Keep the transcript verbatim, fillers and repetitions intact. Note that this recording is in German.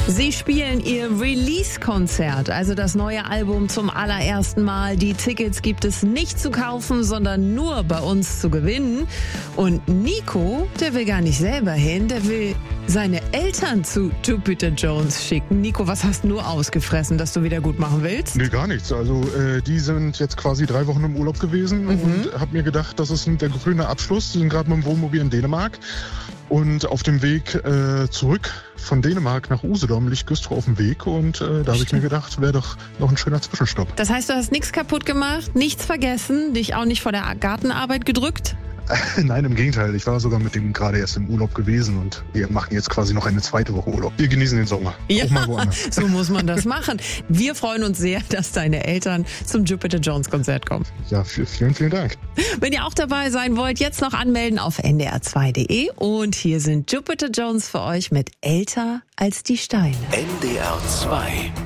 Sie spielen ihr Release-Konzert, also das neue Album zum allerersten Mal. Die Tickets gibt es nicht zu kaufen, sondern nur bei uns zu gewinnen. Und Nico, der will gar nicht selber hin, der will seine Eltern zu Jupiter Jones schicken. Nico, was hast du nur ausgefressen, dass du wieder gut machen willst? Nee, gar nichts. Also äh, die sind jetzt quasi drei Wochen im Urlaub gewesen mhm. und habe mir gedacht, das ist der grüne Abschluss. Die sind gerade mit dem Wohnmobil in Dänemark. Und auf dem Weg äh, zurück von Dänemark nach Usedom liegt Güstrow auf dem Weg. Und äh, da habe ich mir gedacht, wäre doch noch ein schöner Zwischenstopp. Das heißt, du hast nichts kaputt gemacht, nichts vergessen, dich auch nicht vor der Gartenarbeit gedrückt? Nein, im Gegenteil. Ich war sogar mit dem gerade erst im Urlaub gewesen und wir machen jetzt quasi noch eine zweite Woche Urlaub. Wir genießen den Sommer. Ja, auch mal woanders. So muss man das machen. Wir freuen uns sehr, dass deine Eltern zum Jupiter Jones Konzert kommen. Ja, vielen, vielen Dank. Wenn ihr auch dabei sein wollt, jetzt noch anmelden auf n d r zwei punkt d e und hier sind Jupiter Jones für euch mit Älter als die Steine. N D R zwei